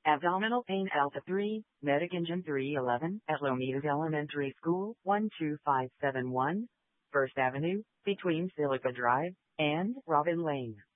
Abdominal pain Alpha 3, Medication 311 at Lomitas Elementary School, 12571, First Avenue, between Silica Drive and Robin Lane.